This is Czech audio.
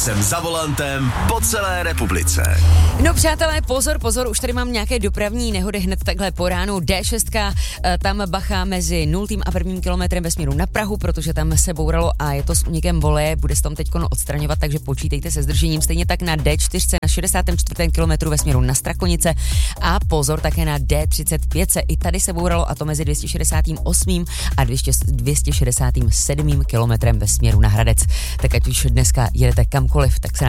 jsem za volantem po celé republice. No přátelé, pozor, už tady mám nějaké dopravní nehody hned takhle po ránu. D6, tam bachá mezi 0. a 1. kilometrem ve směru na Prahu, protože tam se bouralo a je to s únikem voleje, bude se tam teď odstraňovat, takže počítejte se zdržením. Stejně tak na D4 na 64. kilometru ve směru na Strakonice a pozor také na D35. I tady se bouralo a to mezi 268. a 267. kilometrem ve směru na Hradec. Tak ať už dneska jedete kamkoliv, tak se